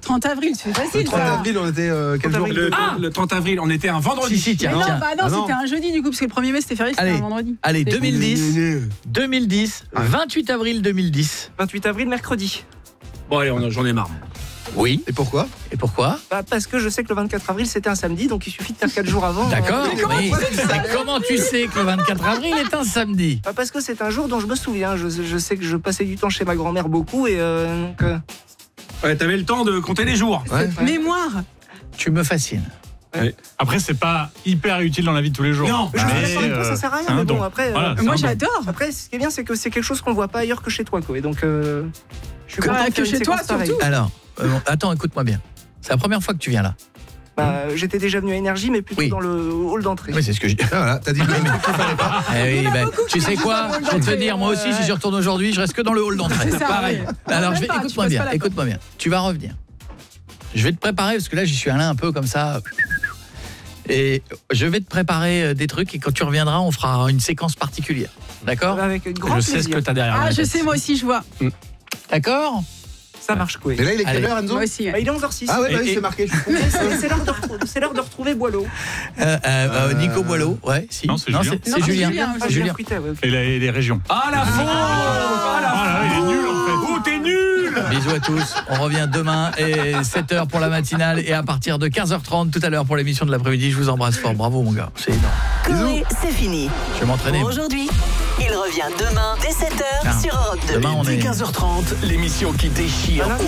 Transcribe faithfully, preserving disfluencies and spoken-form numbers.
trente avril, c'est facile. Le trente ça. avril, on était euh, quel jour? Le, Ah le trente avril, on était un vendredi. Si, si, tiens, Mais non, tiens. bah non, Ah non. c'était un jeudi du coup, parce que le premier mai c'était férié, c'était Allez. un vendredi. Allez, C'est- deux mille dix. Né, né, né. deux mille dix, Ah. vingt-huit avril deux mille dix. vingt-huit avril, mercredi. Bon, allez, on a- j'en ai marre. Oui. Et pourquoi? Et pourquoi? Bah, parce que je sais que le vingt-quatre avril c'était un samedi, donc il suffit de faire quatre jours avant. D'accord. Euh, Oui. Mais comment tu sais que le vingt-quatre avril est un samedi? bah, parce que c'est un jour dont je me souviens. Je, je sais que je passais du temps chez ma grand-mère beaucoup et euh, donc. euh, Ouais, t'avais le temps de compter les jours. Ouais. Mémoire. Tu me fascines. Après, c'est pas hyper utile dans la vie de tous les jours. Non, je sais Mais, pas, en même temps, euh, ça sert à rien, c'est un mais bon, don. après. euh, Voilà, c'est Moi un don. j'adore. Après, ce qui est bien, c'est que c'est quelque chose qu'on voit pas ailleurs que chez toi, quoi. Et donc, euh, je suis Que- content de que faire une chez toi, séquence pareille. surtout. Alors, euh, attends, écoute-moi bien. C'est la première fois que tu viens là. Bah, j'étais déjà venu à Énergie, mais plutôt Oui. dans le hall d'entrée. Oui, c'est ce que je dis. Ah, voilà, t'as dit le même qu'il fallait pas. Eh oui, ben, tu sais quoi? dans le Je vais te hall dire, moi aussi, si je retourne aujourd'hui, je reste que dans le hall d'entrée. C'est ça, Pareil. ouais. Alors, Même je vais, pas, tu écoute-moi passes bien, pas la écoute-moi bien. Tu vas revenir. Je vais te préparer parce que là, j'y suis allé un peu comme ça. Et je vais te préparer euh, des trucs et quand tu reviendras, on fera une séquence particulière. D'accord? Avec grand Je sais ce plaisir. que t'as derrière Ah, la je tête. sais, moi aussi je vois. D'accord? Ça marche, quoi. Et là, il est quelle Allez. heure, Enzo? Moi aussi. Bah, il est onze heures six. Ah ouais, bah Et- oui, et- c'est marqué. je suis con. C'est c'est l'heure de, retrou- c'est l'heure de retrouver Boileau. Euh, euh, euh, Euh, Nico Boileau, ouais, si. Non, c'est Julien. c'est Non, c'est c'est Julien. Julien, Ah, C'est Julien. Fruitet, ouais, ok. Et les, les régions. Ah la faute Ah la Ah là, il est nul en fait. Oh, t'es nul. Bisous à tous. On revient demain et sept heures pour la matinale et à partir de quinze heures trente tout à l'heure pour l'émission de l'après-midi. Je vous embrasse fort. Bravo mon gars. C'est énorme. Corée, c'est fini. Je vais m'entraîner. Pour aujourd'hui, il revient demain dès sept heures Ah. sur Europe deux. Demain on Dès est quinze heures trente, l'émission qui déchire Ah non, au